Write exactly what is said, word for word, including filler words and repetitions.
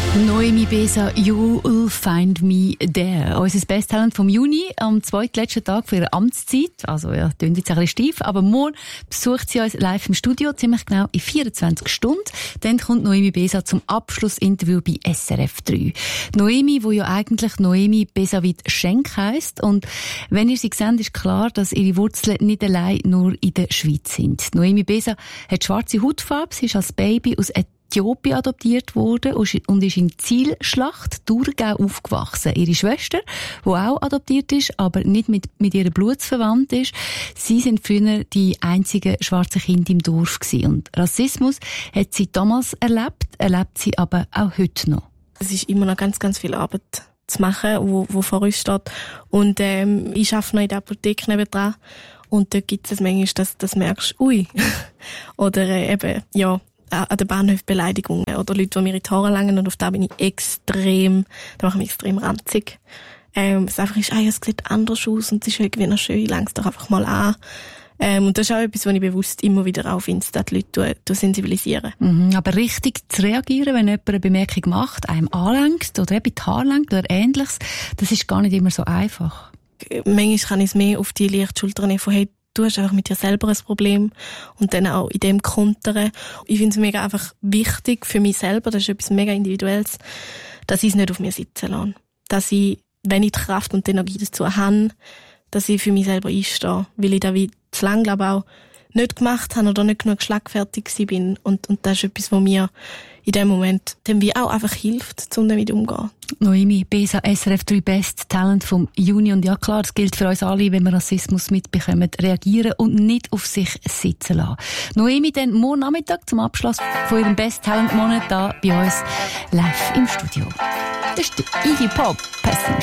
Noemi Besa, You Will Find Me There. Unser Besttalent vom Juni, am zweitletzten Tag für ihre Amtszeit. Also, ja, klingt jetzt ein bisschen steif, aber morgen besucht sie uns live im Studio, ziemlich genau in vierundzwanzig Stunden. Dann kommt Noemi Besa zum Abschlussinterview bei S R F drei. Noemi, wo ja eigentlich Noemi Besavit Schenk heisst. Und wenn ihr sie seht, ist klar, dass ihre Wurzeln nicht allein nur in der Schweiz sind. Noemi Besa hat schwarze Hautfarbe, sie ist als Baby aus Äthiopien adoptiert worden und ist in Zielschlacht, Thurgau, aufgewachsen. Ihre Schwester, die auch adoptiert ist, aber nicht mit, mit ihrem Blut verwandt ist, sie sind früher die einzigen schwarzen Kinder im Dorf gewesen. Und Rassismus hat sie damals erlebt, erlebt sie aber auch heute noch. Es ist immer noch ganz, ganz viel Arbeit zu machen, wo, wo vor uns steht. Und ähm, ich arbeite noch in der Apotheke nebenan. Und dort gibt es manchmal, dass, dass du merkst, ui. Oder äh, eben, ja, an den Bahnhöfen Beleidigungen oder Leute, die mir in die Haare langen, und auf da bin ich extrem, da mache ich mich extrem ranzig. Ähm, es einfach ist, ah, es sieht anders aus und es ist irgendwie noch schön, ich lang's doch einfach mal an. Ähm, und das ist auch etwas, was ich bewusst immer wieder auf Insta die Leute sensibilisieren. Mhm, aber richtig zu reagieren, wenn jemand eine Bemerkung macht, einem anlenkt oder eben die Haare lenkt oder Ähnliches, das ist gar nicht immer so einfach. Manchmal kann ich es mehr auf die leichte Schulter nehmen von, hey, du hast einfach mit dir selber ein Problem und dann auch in dem kontern. Ich finde es mega einfach wichtig für mich selber, das ist etwas mega Individuelles, dass ich es nicht auf mir sitzen lasse. Dass ich, wenn ich die Kraft und die Energie dazu habe, dass ich für mich selber einstehe. Weil ich da wie zu lange, glaube ich, auch nicht gemacht habe oder nicht genug schlagfertig bin. Und, und das ist etwas, was mir in dem Moment dem wie auch einfach hilft, um damit umzugehen. Noemi Besa, S R F drei Best Talent vom Juni. Und ja klar, das gilt für uns alle, wenn wir Rassismus mitbekommen, reagieren und nicht auf sich sitzen lassen. Noemi dann morgen Nachmittag zum Abschluss von ihrem Best Talent Monat da bei uns live im Studio. Das ist der Iggy Pop Passenger.